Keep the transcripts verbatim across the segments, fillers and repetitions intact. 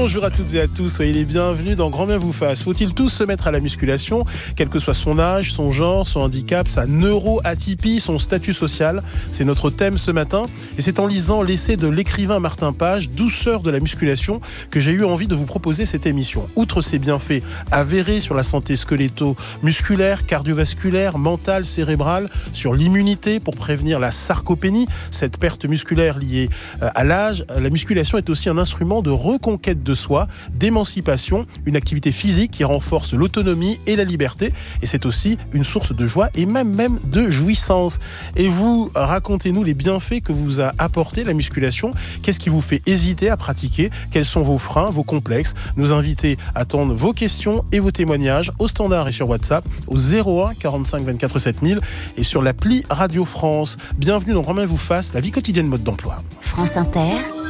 Bonjour à toutes et à tous, soyez les bienvenus dans Grand Bien vous fasse. Faut-il tous se mettre à la musculation, quel que soit son âge, son genre, son handicap, sa neuroatypie, son statut social? C'est notre thème ce matin et c'est en lisant l'essai de l'écrivain Martin Page, Douceur de la musculation, que j'ai eu envie de vous proposer cette émission. Outre ses bienfaits avérés sur la santé squeletto-musculaire, cardiovasculaire, mentale, cérébrale, sur l'immunité pour prévenir la sarcopénie, cette perte musculaire liée à l'âge, la musculation est aussi un instrument de reconquête de soi, d'émancipation, une activité physique qui renforce l'autonomie et la liberté. Et c'est aussi une source de joie et même, même de jouissance. Et vous, racontez-nous les bienfaits que vous a apporté la musculation. Qu'est-ce qui vous fait hésiter à pratiquer? Quels sont vos freins, vos complexes? Nos invités attendent vos questions et vos témoignages au standard et sur WhatsApp au zéro un quarante-cinq vingt-quatre sept mille et sur l'appli Radio France. Bienvenue dans Grand Bien vous fasse, la vie quotidienne mode d'emploi. France Inter.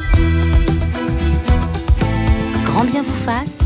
Grand Bien vous fasse,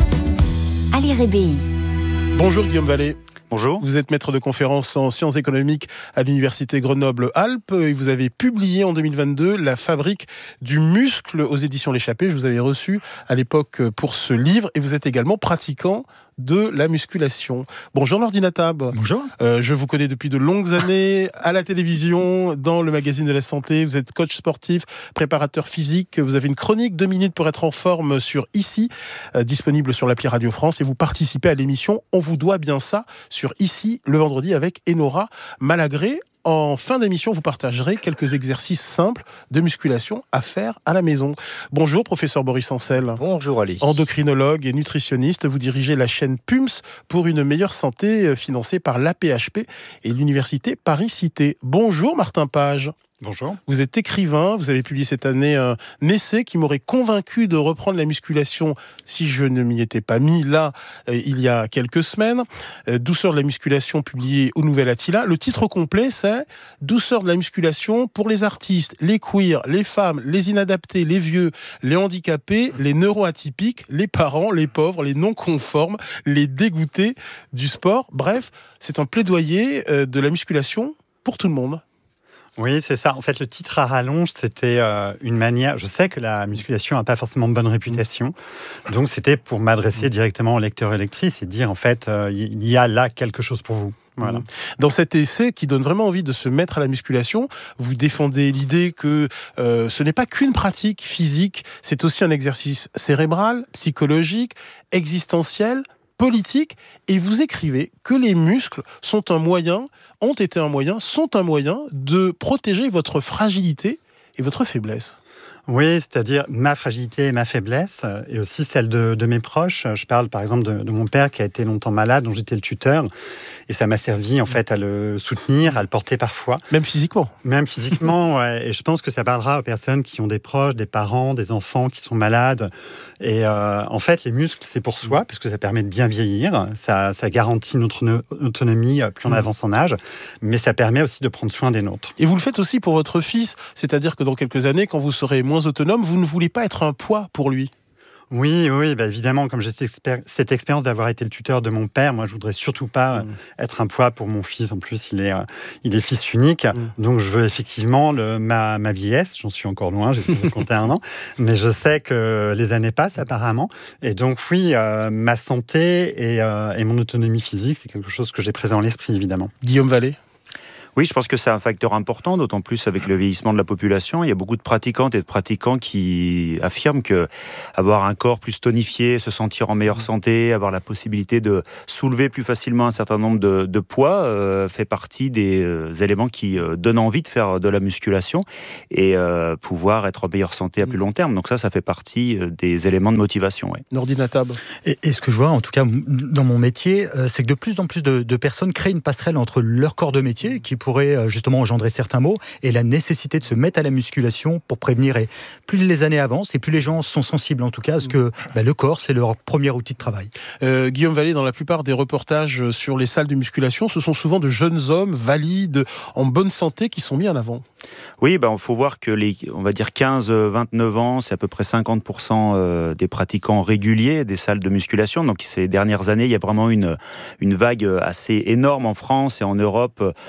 Ali Rébéi. Bonjour Guillaume Vallée. Bonjour. Vous êtes maître de conférences en sciences économiques à l'université Grenoble-Alpes et vous avez publié en deux mille vingt-deux La fabrique du muscle aux éditions L'Échappée. Je vous avais reçu à l'époque pour ce livre et vous êtes également pratiquant de la musculation. Bonjour Nordinatab. Bonjour. Euh, je vous connais depuis de longues années à la télévision, dans le magazine de la santé. Vous êtes coach sportif, préparateur physique. Vous avez une chronique deux minutes pour être en forme sur Ici, euh, disponible sur l'appli Radio France. Et vous participez à l'émission On vous doit bien ça sur Ici, le vendredi avec Enora Malagré. En fin d'émission, vous partagerez quelques exercices simples de musculation à faire à la maison. Bonjour, professeur Boris Ancel. Bonjour Ali. Endocrinologue et nutritionniste, vous dirigez la chaîne P U M S pour une meilleure santé financée par l'A P H P et l'Université Paris-Cité. Bonjour Martin Page. Bonjour. Vous êtes écrivain, vous avez publié cette année un essai qui m'aurait convaincu de reprendre la musculation si je ne m'y étais pas mis là, euh, il y a quelques semaines. Euh, Douceur de la musculation, publié au Nouvel Attila. Le titre complet, c'est Douceur de la musculation pour les artistes, les queers, les femmes, les inadaptés, les vieux, les handicapés, les neuroatypiques, les parents, les pauvres, les non-conformes, les dégoûtés du sport. Bref, c'est un plaidoyer euh, de la musculation pour tout le monde. Oui, c'est ça. En fait, le titre à rallonge, c'était euh, une manière... Je sais que la musculation n'a pas forcément bonne réputation. Donc, c'était pour m'adresser directement aux lecteurs et lectrices et dire, en fait, euh, il y a là quelque chose pour vous. Voilà. Dans cet essai qui donne vraiment envie de se mettre à la musculation, vous défendez l'idée que euh, ce n'est pas qu'une pratique physique, c'est aussi un exercice cérébral, psychologique, existentiel, politique, et vous écrivez que les muscles sont un moyen, ont été un moyen, sont un moyen de protéger votre fragilité et votre faiblesse. Oui, c'est-à-dire ma fragilité et ma faiblesse, et aussi celle de, de mes proches. Je parle par exemple de, de mon père qui a été longtemps malade, dont j'étais le tuteur, et ça m'a servi en fait à le soutenir, à le porter parfois. Même physiquement. Même physiquement, ouais. Et je pense que ça parlera aux personnes qui ont des proches, des parents, des enfants qui sont malades. Et euh, en fait, les muscles, c'est pour soi, parce que ça permet de bien vieillir, ça, ça garantit notre autonomie plus on avance en âge, mais ça permet aussi de prendre soin des nôtres. Et vous le faites aussi pour votre fils, c'est-à-dire que dans quelques années, quand vous serez moins autonome, vous ne voulez pas être un poids pour lui. Oui, oui, bah évidemment, comme j'ai cette, expéri- cette expérience d'avoir été le tuteur de mon père, moi je voudrais surtout pas mmh. être un poids pour mon fils. En plus, il est, euh, il est fils unique, mmh. donc je veux effectivement le, ma, ma vieillesse. J'en suis encore loin, j'ai cinquante et un ans, mais je sais que les années passent apparemment. Et donc oui, euh, ma santé et, euh, et mon autonomie physique, c'est quelque chose que j'ai présent à l'esprit, évidemment. Guillaume Vallée. Oui, je pense que c'est un facteur important, d'autant plus avec le vieillissement de la population. Il y a beaucoup de pratiquantes et de pratiquants qui affirment que avoir un corps plus tonifié, se sentir en meilleure santé, avoir la possibilité de soulever plus facilement un certain nombre de, de poids euh, fait partie des euh, éléments qui euh, donnent envie de faire de la musculation et euh, pouvoir être en meilleure santé à plus long terme. Donc ça, ça fait partie euh, des éléments de motivation. Ouais. Nordinatab. Et, et ce que je vois, en tout cas dans mon métier, euh, c'est que de plus en plus de, de personnes créent une passerelle entre leur corps de métier, qui pourrait justement engendrer certains maux, et la nécessité de se mettre à la musculation pour prévenir. Et plus les années avancent, et plus les gens sont sensibles en tout cas, à ce que bah, le corps, c'est leur premier outil de travail. Euh, Guillaume Vallée, dans la plupart des reportages sur les salles de musculation, ce sont souvent de jeunes hommes valides, en bonne santé, qui sont mis en avant. Oui, bah, faut voir que les, on va dire quinze à vingt-neuf ans, c'est à peu près cinquante pour cent des pratiquants réguliers des salles de musculation. Donc ces dernières années, il y a vraiment une, une vague assez énorme en France et en Europe d'un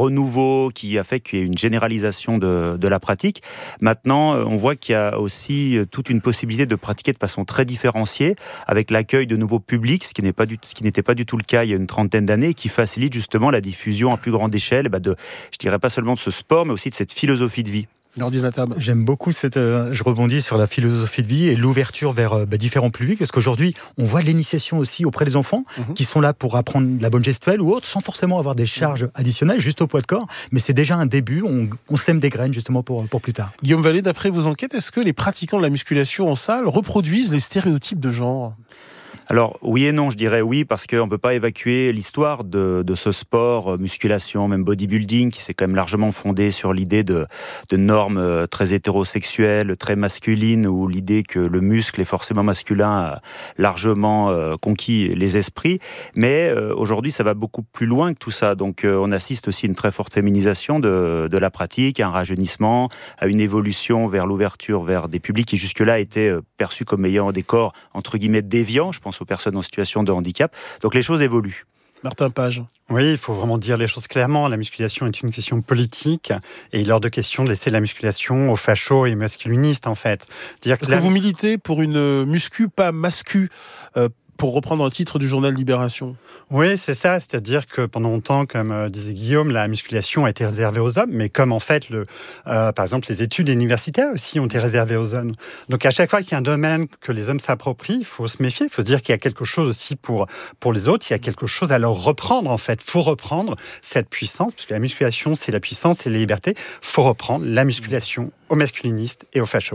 renouveau qui a fait qu'il y ait une généralisation de, de la pratique. Maintenant, on voit qu'il y a aussi toute une possibilité de pratiquer de façon très différenciée, avec l'accueil de nouveaux publics, ce qui n'est pas du, ce qui n'était pas du tout le cas il y a une trentaine d'années, et qui facilite justement la diffusion à plus grande échelle, bah de, je dirais pas seulement de ce sport, mais aussi de cette philosophie de vie. J'aime beaucoup cette. Euh, je rebondis sur la philosophie de vie et l'ouverture vers euh, bah, différents publics, parce qu'aujourd'hui, on voit l'initiation aussi auprès des enfants mmh. qui sont là pour apprendre la bonne gestuelle ou autre, sans forcément avoir des charges additionnelles, juste au poids de corps. Mais c'est déjà un début. On, on sème des graines justement pour, pour plus tard. Guillaume Vallée, d'après vos enquêtes, est-ce que les pratiquants de la musculation en salle reproduisent les stéréotypes de genre ? Alors oui et non, je dirais oui, parce qu'on ne peut pas évacuer l'histoire de, de ce sport, musculation, même bodybuilding, qui s'est quand même largement fondé sur l'idée de, de normes très hétérosexuelles, très masculines, où l'idée que le muscle est forcément masculin a largement euh, conquis les esprits. Mais euh, aujourd'hui, ça va beaucoup plus loin que tout ça. Donc euh, on assiste aussi à une très forte féminisation de, de la pratique, à un rajeunissement, à une évolution vers l'ouverture vers des publics qui jusque-là étaient perçus comme ayant des corps, entre guillemets, déviants. Je pense aux personnes en situation de handicap. Donc les choses évoluent. Martin Page. Oui, il faut vraiment dire les choses clairement. La musculation est une question politique et il est hors de question de laisser la musculation aux fachos et masculinistes, en fait. Dire Parce que, que la... vous militez pour une muscu, pas mascu, euh, pour reprendre un titre du journal Libération. Oui, c'est ça. C'est-à-dire que pendant longtemps, comme euh, disait Guillaume, la musculation a été réservée aux hommes, mais comme en fait, le, euh, par exemple, les études universitaires aussi ont été réservées aux hommes. Donc à chaque fois qu'il y a un domaine que les hommes s'approprient, il faut se méfier. Il faut se dire qu'il y a quelque chose aussi pour, pour les autres. Il y a quelque chose à leur reprendre, en fait. Il faut reprendre cette puissance, parce que la musculation, c'est la puissance, c'est la liberté. Il faut reprendre la musculation aux masculinistes et aux fachos.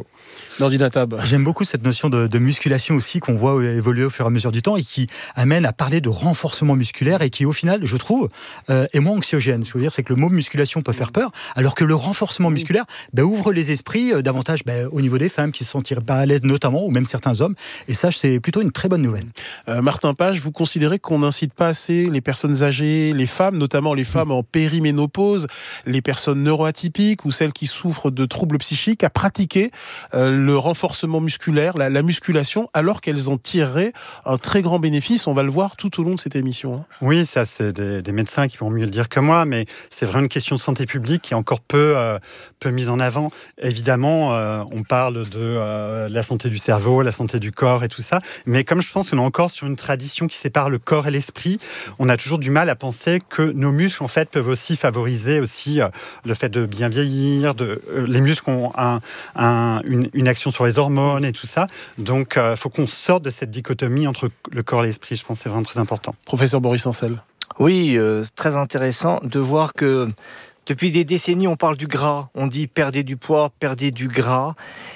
J'aime beaucoup cette notion de, de musculation aussi qu'on voit évoluer au fur et à mesure du temps et qui amène à parler de renforcement musculaire et qui au final, je trouve, euh, est moins anxiogène. Ce que je veux dire, c'est que le mot musculation peut faire peur, alors que le renforcement musculaire bah, ouvre les esprits euh, davantage bah, au niveau des femmes qui se sentiraient pas à l'aise notamment, ou même certains hommes. Et ça, c'est plutôt une très bonne nouvelle. Euh, Martin Page, vous considérez qu'on n'incite pas assez les personnes âgées, les femmes, notamment les femmes en périménopause, les personnes neuroatypiques ou celles qui souffrent de troubles psychiques, à pratiquer euh, le renforcement musculaire, la, la musculation, alors qu'elles en tireraient un très grand bénéfice. On va le voir tout au long de cette émission. Hein. Oui, ça, c'est des, des médecins qui vont mieux le dire que moi, mais c'est vraiment une question de santé publique qui est encore peu, euh, peu mise en avant. Évidemment, euh, on parle de euh, la santé du cerveau, la santé du corps et tout ça, mais comme je pense qu'on est encore sur une tradition qui sépare le corps et l'esprit, on a toujours du mal à penser que nos muscles, en fait, peuvent aussi favoriser aussi euh, le fait de bien vieillir. De, euh, les muscles ont un, un, une, une action sur les hormones et tout ça. Donc, il euh, faut qu'on sorte de cette dichotomie entre le corps et l'esprit. Je pense que c'est vraiment très important. Professeur Boris Ancel. Oui, euh, c'est très intéressant de voir que depuis des décennies, on parle du gras. On dit perdez du poids, perdez du gras.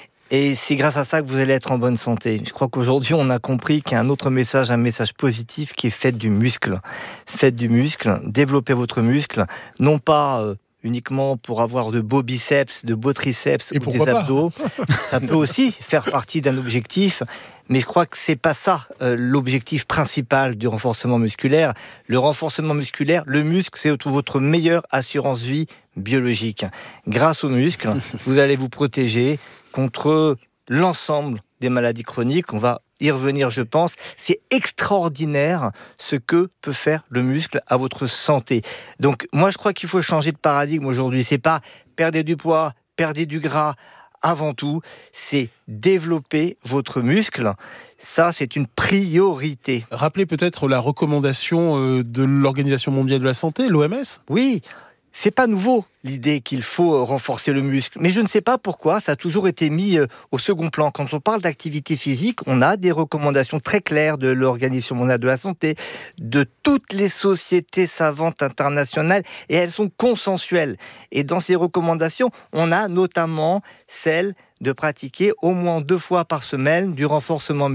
Et c'est grâce à ça que vous allez être en bonne santé. Je crois qu'aujourd'hui, on a compris qu'il y a un autre message, un message positif qui est faites du muscle. Faites du muscle, développez votre muscle, non pas... Euh, uniquement pour avoir de beaux biceps, de beaux triceps et ou des abdos. Ça peut aussi faire partie d'un objectif, mais je crois que c'est pas ça euh, l'objectif principal du renforcement musculaire. Le renforcement musculaire, le muscle, c'est votre meilleure assurance vie biologique. Grâce au muscle, vous allez vous protéger contre l'ensemble des maladies chroniques. On va y revenir, je pense. C'est extraordinaire ce que peut faire le muscle à votre santé. Donc, moi, je crois qu'il faut changer de paradigme aujourd'hui. C'est pas perdre du poids, perdre du gras. Avant tout, c'est développer votre muscle. Ça, c'est une priorité. Rappelez peut-être la recommandation de l'Organisation mondiale de la santé, l'O M S. Oui. C'est pas nouveau, l'idée qu'il faut renforcer le muscle. Mais je ne sais pas pourquoi, ça a toujours été mis au second plan. Quand on parle d'activité physique, on a des recommandations très claires de l'Organisation mondiale de la santé, de toutes les sociétés savantes internationales, et elles sont consensuelles. Et dans ces recommandations, on a notamment celle de pratiquer au moins deux fois par semaine du renforcement musculaire.